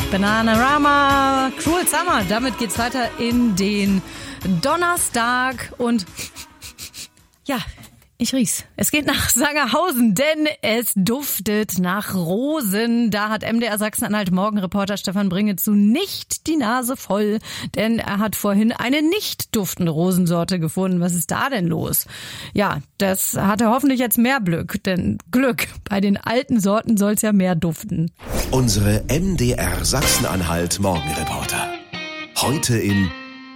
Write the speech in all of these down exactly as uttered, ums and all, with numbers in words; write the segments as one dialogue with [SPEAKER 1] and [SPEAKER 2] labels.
[SPEAKER 1] Bananarama, Cruel Summer. Damit geht's weiter in den Donnerstag und ja, ich riech's. Es geht nach Sangerhausen, denn es duftet nach Rosen. Da hat M D R Sachsen-Anhalt Morgenreporter Stefan Bringezu nicht die Nase voll, denn er hat vorhin eine nicht duftende Rosensorte gefunden. Was ist da denn los? Ja, das hatte hoffentlich jetzt mehr Glück, denn Glück, bei den alten Sorten soll's ja mehr duften.
[SPEAKER 2] Unsere M D R Sachsen-Anhalt Morgenreporter. Heute in...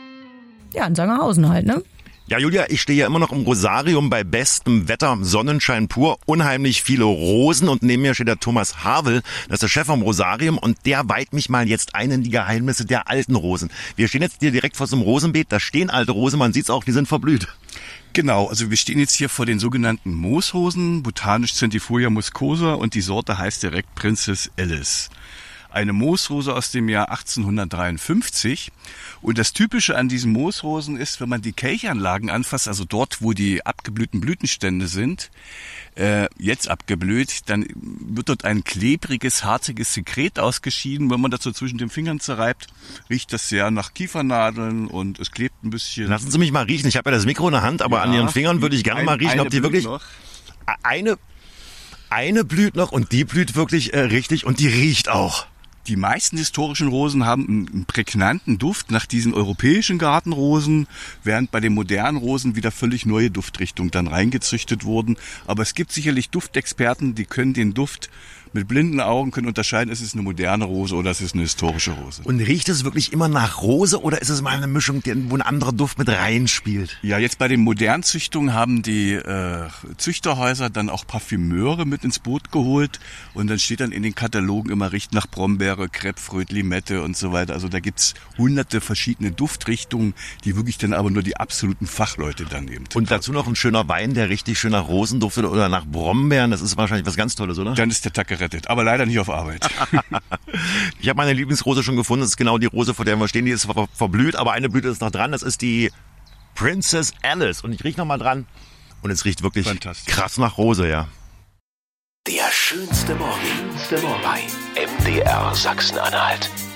[SPEAKER 1] Ja, in Sangerhausen halt, ne?
[SPEAKER 3] Ja, Julia, ich stehe ja immer noch im Rosarium bei bestem Wetter, Sonnenschein pur, unheimlich viele Rosen und neben mir steht der Thomas Havel, das ist der Chef vom Rosarium und der weiht mich mal jetzt ein in die Geheimnisse der alten Rosen. Wir stehen jetzt hier direkt vor so einem Rosenbeet, da stehen alte Rosen, man sieht's auch, die sind verblüht.
[SPEAKER 4] Genau, also wir stehen jetzt hier vor den sogenannten Moosrosen, botanisch Centifolia muscosa und die Sorte heißt direkt Princess Alice. Eine Moosrose aus dem Jahr achtzehnhundertdreiundfünfzig. Und das Typische an diesen Moosrosen ist, wenn man die Kelchanlagen anfasst, also dort, wo die abgeblühten Blütenstände sind, äh, jetzt abgeblüht, dann wird dort ein klebriges, harziges Sekret ausgeschieden. Wenn man das so zwischen den Fingern zerreibt, riecht das sehr nach Kiefernadeln und es klebt ein bisschen.
[SPEAKER 3] Lassen Sie mich mal riechen, ich habe ja das Mikro in der Hand, aber ja, an Ihren Fingern würde ich gerne ein, mal riechen, ob die wirklich... Noch. Eine, eine blüht noch und die blüht wirklich äh, richtig und die riecht auch.
[SPEAKER 4] Die meisten historischen Rosen haben einen prägnanten Duft nach diesen europäischen Gartenrosen, während bei den modernen Rosen wieder völlig neue Duftrichtungen dann reingezüchtet wurden. Aber es gibt sicherlich Duftexperten, die können den Duft mit blinden Augen können unterscheiden, ist es eine moderne Rose oder ist es eine historische Rose.
[SPEAKER 3] Und riecht es wirklich immer nach Rose oder ist es mal eine Mischung, wo ein anderer Duft mit reinspielt?
[SPEAKER 4] Ja, jetzt bei den modernen Züchtungen haben die äh, Züchterhäuser dann auch Parfümeure mit ins Boot geholt und dann steht dann in den Katalogen immer, riecht nach Brombeere, Krebsfröt, Limette und so weiter. Also da gibt's hunderte verschiedene Duftrichtungen, die wirklich dann aber nur die absoluten Fachleute dann nehmen.
[SPEAKER 3] Und dazu noch ein schöner Wein, der richtig schön nach Rosen duftet oder nach Brombeeren. Das ist wahrscheinlich was ganz Tolles, oder?
[SPEAKER 4] Dann ist der Tag gerettet, aber leider nicht auf Arbeit.
[SPEAKER 3] Ich habe meine Lieblingsrose schon gefunden. Das ist genau die Rose, vor der wir stehen. Die ist ver- verblüht, aber eine Blüte ist noch dran. Das ist die Princess Alice. Und ich rieche noch mal dran. Und es riecht wirklich krass nach Rose, ja.
[SPEAKER 2] Der schönste Morgen bei M D R Sachsen-Anhalt.